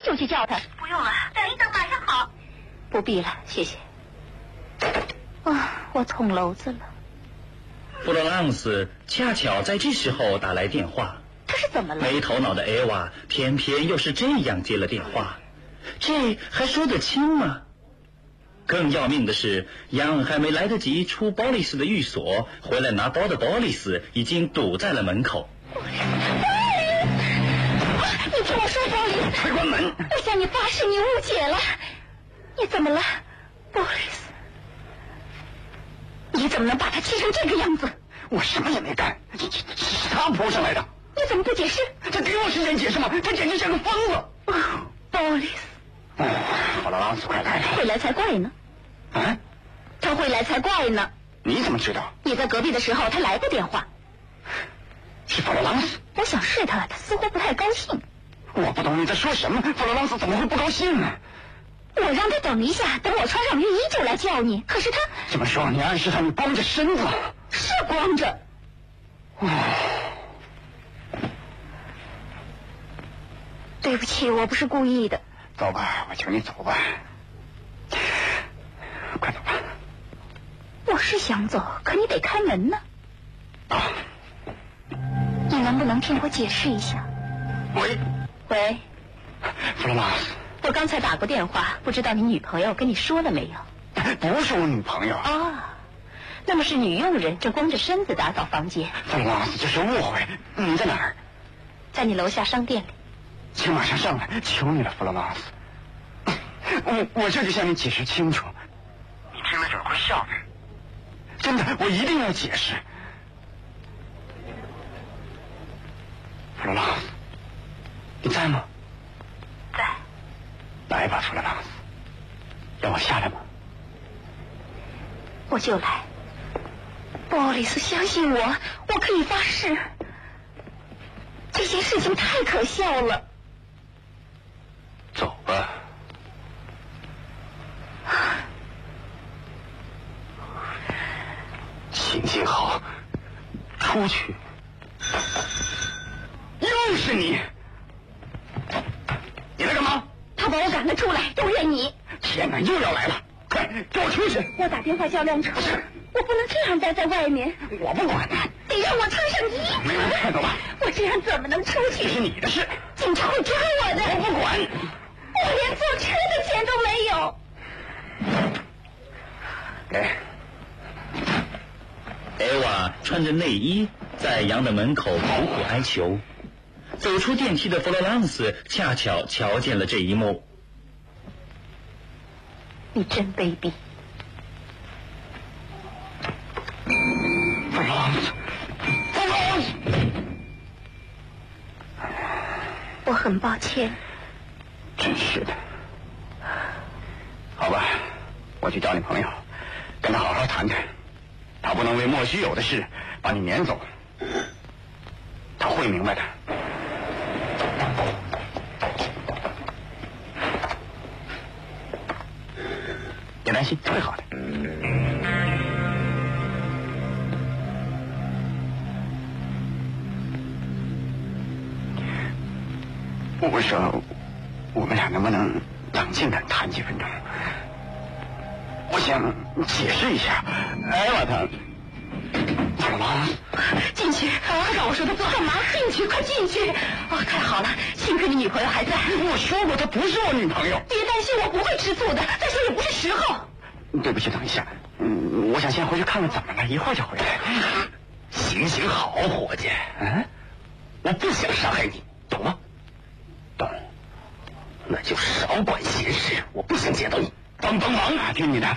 就去叫他。 不用了，等一等，马上好。 不必了，谢谢。我冲娄子了。 弗罗朗斯恰巧在这时候打来电话。 他是怎么了？ 没头脑的艾娃偏偏又是这样接了电话，这还说得清吗？更要命的是，杨还没来得及出鲍里斯的寓所，回来拿包的鲍里斯已经堵在了门口。 你听我说，鲍里斯， 快关门！ 我向你发誓，你误解了。你怎么了，鲍里斯？你怎么能把他气成这个样子？ 我什么也没干，是他扑上来的。 你怎么不解释？ 这给我时间解释吗？他简直像个疯子。 鲍里斯， 弗罗朗斯快来了。 会来才怪呢。 啊？ 他会来才怪呢。 你怎么知道？ 你在隔壁的时候，他来过电话。 是弗罗朗斯。 我想是他，他似乎不太高兴。 我不懂你在说什么，弗罗朗斯怎么会不高兴呢？ 我让他等一下，等我穿上浴衣就来叫你。可是他这么说，你暗示他你光着身子？ 是光着。对不起，我不是故意的。 走吧，我求你走吧，快走吧。 我是想走，可你得开门呢。你能不能听我解释一下？ 喂， 弗罗朗斯， 我刚才打过电话，不知道你女朋友跟你说了没有？ 不是我女朋友啊，那么是女佣人正光着身子打扫房间。 弗罗朗斯，这是误会。你在哪儿？ 在你楼下商店里。 请马上上来，求你了，弗罗朗斯。我这就向你解释清楚。你听了准会笑的。真的，我一定要解释。弗罗朗斯，你在吗？ 在。 来吧，弗罗朗斯，让我下来吗？ 我就来。鲍里斯，相信我，我可以发誓，这件事情太可笑了。 走吧。行行好，出去。又是你！你来干嘛？ 他把我赶了出来，都怨你！ 天哪，又要来了！快给我出去！ 我打电话叫辆车。 不是， 我不能这样待在外面。 我不管。 得让我穿上衣服。 没人看到吧？ 我这样怎么能出去？ 这是你的事。 警察会抓我的。 我不管。 我连坐车的钱都没有。 艾娃穿着内衣在杨的门口苦苦哀求。走出电梯的弗罗朗斯恰巧瞧见了这一幕。 你真卑鄙。 弗罗朗斯， 我很抱歉。 真是的。好吧，我去找你朋友，跟他好好谈谈。他不能为莫须有的事把你撵走，他会明白的。别担心，会好的。我说，我们俩能不能冷静点谈几分钟？我想解释一下，艾娃她怎么了？ 进去！他让我说他做干嘛？进去，快进去！太好了，幸亏你女朋友还在。 我说过，她不是我女朋友。 别担心，我不会吃醋的。再说也不是时候。 对不起，等一下。我想先回去看看怎么了，一会儿就回来。行行好，伙计。我不想伤害你，懂吗？懂。那就少管闲事，我不想见到你。帮忙！听你的。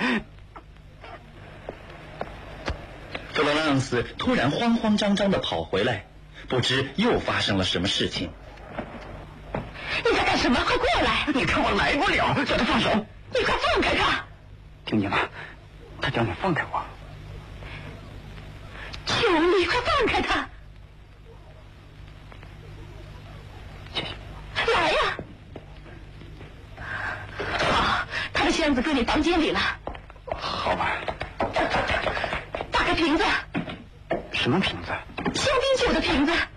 弗罗朗斯突然慌慌张张地跑回来，不知又发生了什么事情。 你在干什么？快过来！ 你看我来不了，叫他放手！ 你快放开他！ 听见了？他叫你放开我。 求你快放开他！ 谢谢。 来呀！好，他的箱子搁你房间里了。 好吧。 打开瓶子。 什么瓶子？ 香槟酒的瓶子。